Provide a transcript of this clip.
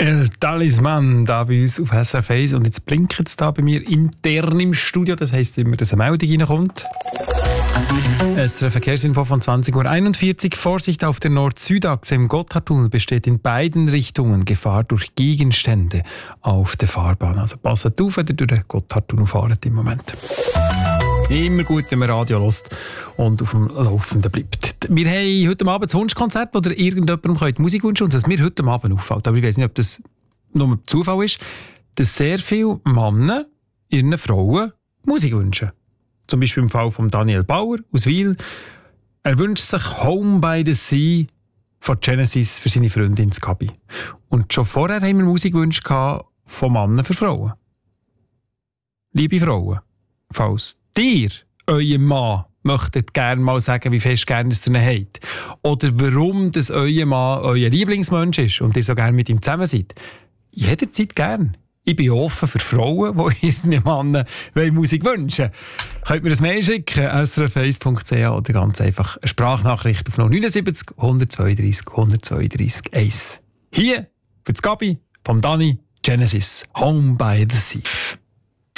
El Talisman, da bei uns auf SRF 1. Und jetzt blinkt es da bei mir intern im Studio. Das heisst immer, dass eine Meldung reinkommt. SRF Verkehrsinfo von 20.41 Uhr. Vorsicht auf der Nord-Süd-Achse im Gotthardtunnel besteht in beiden Richtungen Gefahr durch Gegenstände auf der Fahrbahn. Also passt auf, wenn ihr durch den Gotthardtunnel fahrt im Moment. Immer gut, wenn man Radio hört und auf dem Laufenden bleibt. Wir haben heute Abend das Wunschkonzert, wo ihr irgendjemandem Musik wünschen könnt. Und was mir heute Abend auffällt, aber ich weiß nicht, ob das nur Zufall ist, dass sehr viele Männer ihren Frauen Musik wünschen. Zum Beispiel im Fall von Daniel Bauer aus Wil. Er wünscht sich «Home by the Sea» von Genesis für seine Freundin Gabi. Und schon vorher haben wir Musikwünsche von Männern für Frauen. Liebe Frauen, falls ihr eurem Mann möchtet gerne mal sagen, wie fest gerne ihr ihn habt, oder warum das euer Mann euer Lieblingsmensch ist und ihr so gerne mit ihm zusammen seid, jederzeit gern. Ich bin offen für Frauen, die ihren Mann Musik wünschen. Könnt mir ein Mail schicken, srf1.ch, oder ganz einfach eine Sprachnachricht auf 079 132 132 1. Hier für die Gabi vom Dani, Genesis, «Home by the Sea».